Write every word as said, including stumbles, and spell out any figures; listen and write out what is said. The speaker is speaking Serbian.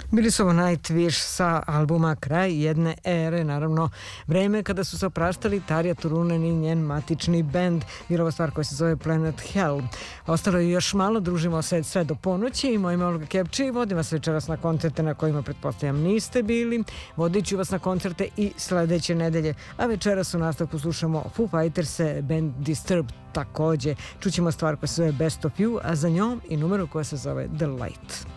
Bili su ovo Nightwish sa albuma Kraj jedne ere, naravno vreme kada su se opraštali Tarja Turunen i njen matični bend. Bila ova stvar koja se zove Planet Hell. Ostalo je još malo, družimo se sve do ponoći i moje ime Olga Kepči. Vodim vas večeras na koncerte na kojima pretpostavljam niste bili. Vodit ću vas na koncerte i sledeće nedelje. A večeras u nastavku slušamo Foo Fighters-e, band Disturbed takođe. Čućemo stvar koja se zove Best of You, a za njom i numeru koja se zove The Light.